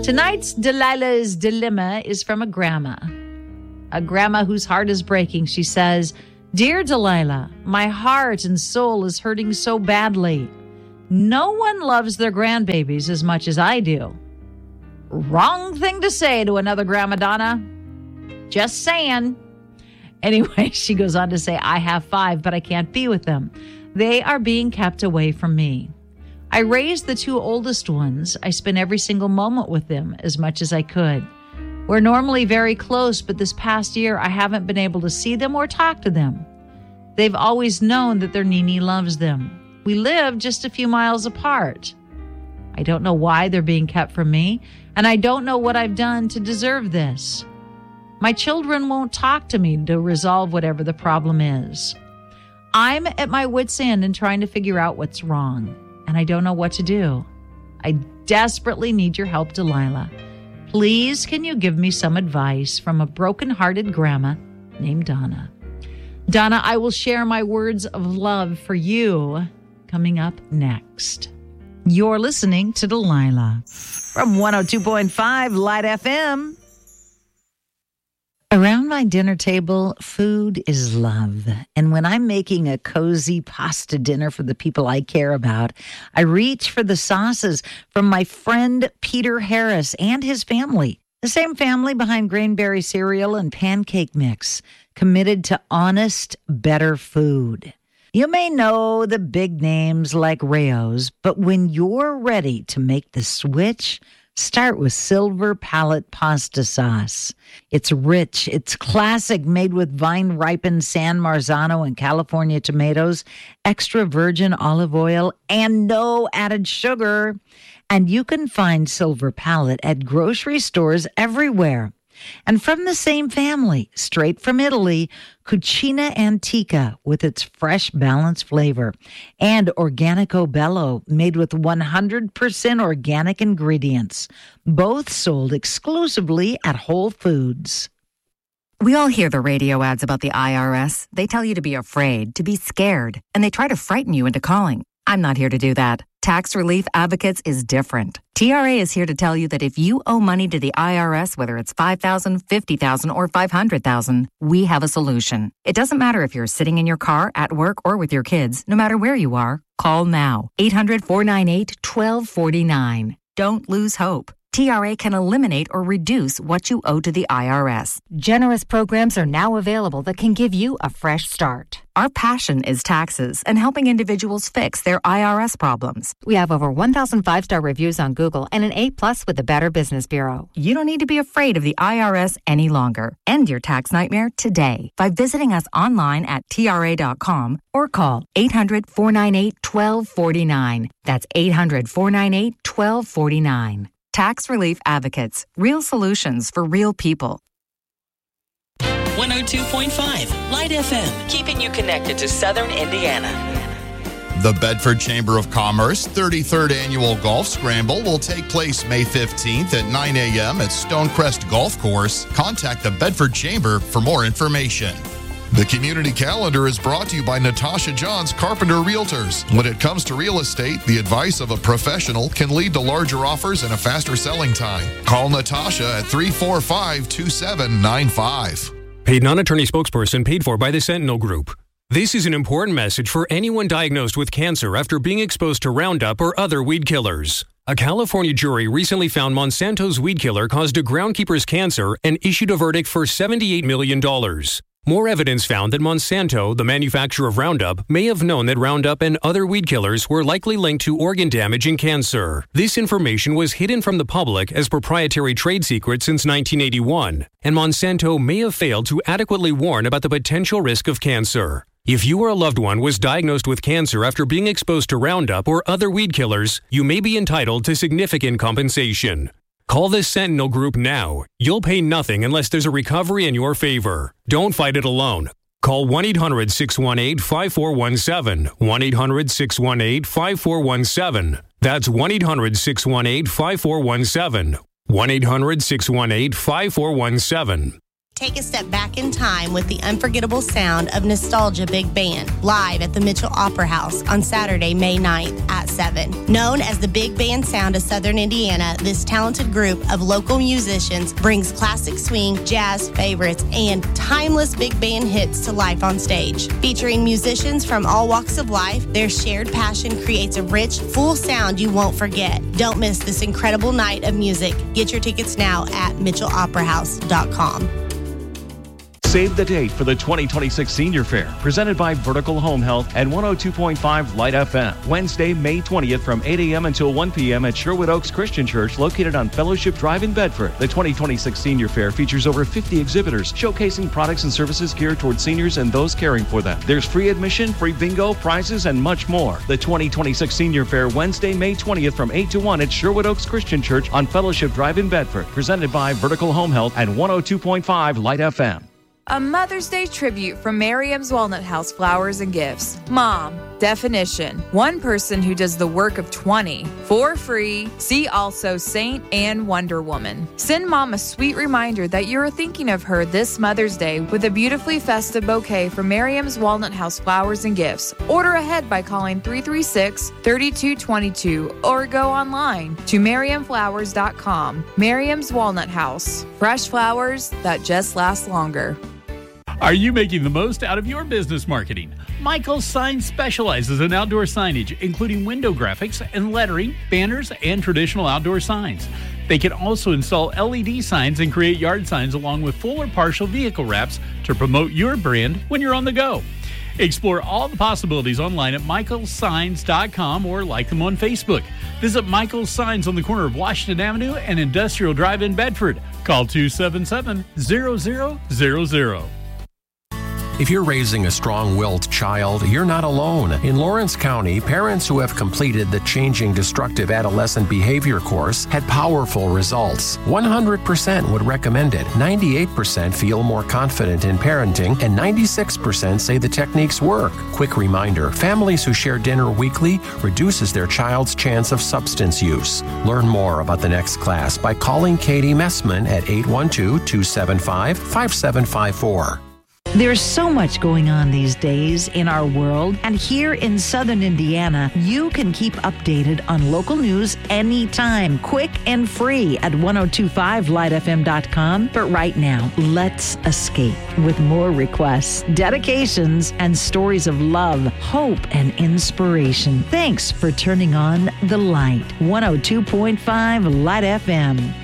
Tonight's Delilah's Dilemma is from a grandma whose heart is breaking. She says, "Dear Delilah, my heart and soul is hurting so badly. No one loves their grandbabies as much as I do." Wrong thing to say to another grandma, Donna. Just saying. Anyway, she goes on to say, "I have 5, but I can't be with them. They are being kept away from me. I raised the 2 oldest ones. I spent every single moment with them as much as I could. We're normally very close, but this past year I haven't been able to see them or talk to them. They've always known that their Nini loves them. We live just a few miles apart. I don't know why they're being kept from me, and I don't know what I've done to deserve this. My children won't talk to me to resolve whatever the problem is. I'm at my wit's end and trying to figure out what's wrong, and I don't know what to do. I desperately need your help, Delilah. Please, can you give me some advice from a broken-hearted grandma named Donna?" Donna, I will share my words of love for you coming up next. You're listening to Delilah from 102.5 Light FM. Around my dinner table, food is love. And when I'm making a cozy pasta dinner for the people I care about, I reach for the sauces from my friend Peter Harris and his family. The same family behind Grainberry cereal and pancake mix, committed to honest, better food. You may know the big names like Rao's, but when you're ready to make the switch, start with Silver Palette pasta sauce. It's rich, it's classic, made with vine-ripened San Marzano and California tomatoes, extra virgin olive oil, and no added sugar. And you can find Silver Palette at grocery stores everywhere. And from the same family, straight from Italy, Cucina Antica with its fresh, balanced flavor. And Organico Bello, made with 100% organic ingredients. Both sold exclusively at Whole Foods. We all hear the radio ads about the IRS. They tell you to be afraid, to be scared, and they try to frighten you into calling. I'm not here to do that. Tax Relief Advocates is different. TRA is here to tell you that if you owe money to the IRS, whether it's $5,000, $50,000, or $500,000, we have a solution. It doesn't matter if you're sitting in your car, at work, or with your kids. No matter where you are, call now. 800-498-1249. Don't lose hope. TRA can eliminate or reduce what you owe to the IRS. Generous programs are now available that can give you a fresh start. Our passion is taxes and helping individuals fix their IRS problems. We have over 1,000 5-star reviews on Google and an A+ with the Better Business Bureau. You don't need to be afraid of the IRS any longer. End your tax nightmare today by visiting us online at TRA.com or call 800-498-1249. That's 800-498-1249. Tax Relief Advocates. Real solutions for real people. 102.5 Light FM, keeping you connected to Southern Indiana. The Bedford Chamber of Commerce 33rd Annual Golf Scramble will take place May 15th at 9 a.m. at Stonecrest Golf Course. Contact the Bedford Chamber for more information. The community calendar is brought to you by Natasha Johns Carpenter Realtors. When it comes to real estate, the advice of a professional can lead to larger offers and a faster selling time. Call Natasha at 345-2795. Paid non-attorney spokesperson paid for by the Sentinel Group. This is an important message for anyone diagnosed with cancer after being exposed to Roundup or other weed killers. A California jury recently found Monsanto's weed killer caused a groundkeeper's cancer and issued a verdict for $78 million. More evidence found that Monsanto, the manufacturer of Roundup, may have known that Roundup and other weed killers were likely linked to organ damage and cancer. This information was hidden from the public as proprietary trade secret since 1981, and Monsanto may have failed to adequately warn about the potential risk of cancer. If you or a loved one was diagnosed with cancer after being exposed to Roundup or other weed killers, you may be entitled to significant compensation. Call the Sentinel Group now. You'll pay nothing unless there's a recovery in your favor. Don't fight it alone. Call 1-800-618-5417. 1-800-618-5417. That's 1-800-618-5417. 1-800-618-5417. Take a step back in time with the unforgettable sound of Nostalgia Big Band, live at the Mitchell Opera House on Saturday, May 9th at 7. Known as the Big Band Sound of Southern Indiana, this talented group of local musicians brings classic swing, jazz favorites, and timeless big band hits to life on stage. Featuring musicians from all walks of life, their shared passion creates a rich, full sound you won't forget. Don't miss this incredible night of music. Get your tickets now at MitchellOperaHouse.com. Save the date for the 2026 Senior Fair, presented by Vertical Home Health and 102.5 Light FM. Wednesday, May 20th from 8 a.m. until 1 p.m. at Sherwood Oaks Christian Church, located on Fellowship Drive in Bedford. The 2026 Senior Fair features over 50 exhibitors, showcasing products and services geared towards seniors and those caring for them. There's free admission, free bingo, prizes, and much more. The 2026 Senior Fair, Wednesday, May 20th from 8 to 1 at Sherwood Oaks Christian Church on Fellowship Drive in Bedford, presented by Vertical Home Health and 102.5 Light FM. A Mother's Day tribute from Miriam's Walnut House Flowers and Gifts. Mom. Definition: one person who does the work of 20. For free, see also Saint and Wonder Woman. Send Mom a sweet reminder that you're thinking of her this Mother's Day with a beautifully festive bouquet from Miriam's Walnut House Flowers and Gifts. Order ahead by calling 336-3222 or go online to miriamflowers.com. Miriam's Walnut House. Fresh flowers that just last longer. Are you making the most out of your business marketing? Michael's Signs specializes in outdoor signage, including window graphics and lettering, banners, and traditional outdoor signs. They can also install LED signs and create yard signs along with full or partial vehicle wraps to promote your brand when you're on the go. Explore all the possibilities online at michaelsigns.com or like them on Facebook. Visit Michael's Signs on the corner of Washington Avenue and Industrial Drive in Bedford. Call 277-0000. If you're raising a strong-willed child, you're not alone. In Lawrence County, parents who have completed the Changing Destructive Adolescent Behavior course had powerful results. 100% would recommend it. 98% feel more confident in parenting, and 96% say the techniques work. Quick reminder, families who share dinner weekly reduces their child's chance of substance use. Learn more about the next class by calling Katie Messman at 812-275-5754. There's so much going on these days in our world, and here in Southern Indiana, you can keep updated on local news anytime, quick and free at 1025lightfm.com. But right now, let's escape with more requests, dedications, and stories of love, hope, and inspiration. Thanks for turning on the light. 102.5 Light FM.